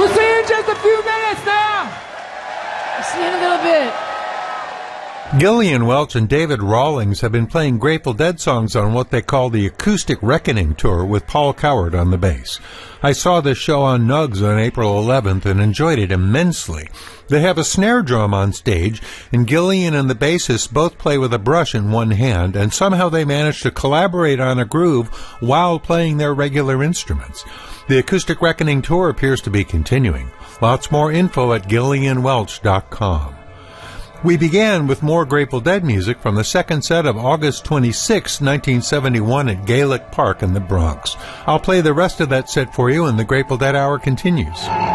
We'll see you in just a few minutes now. We'll see you in a little bit. Gillian Welch and David Rawlings have been playing Grateful Dead songs on what they call the Acoustic Reckoning Tour with Paul Coward on the bass. I saw this show on Nugs on April 11th and enjoyed it immensely. They have a snare drum on stage, and Gillian and the bassist both play with a brush in one hand, and somehow they manage to collaborate on a groove while playing their regular instruments. The Acoustic Reckoning Tour appears to be continuing. Lots more info at GillianWelch.com. We began with more Grateful Dead music from the second set of August 26, 1971 at Gaelic Park in the Bronx. I'll play the rest of that set for you, and the Grateful Dead Hour continues.